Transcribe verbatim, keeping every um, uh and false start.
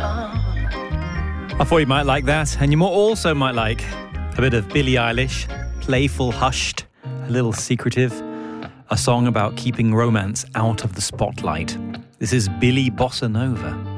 I thought you might like that, and you also might like a bit of Billie Eilish, playful, hushed, a little secretive, a song about keeping romance out of the spotlight. This is Billy Bossa Nova.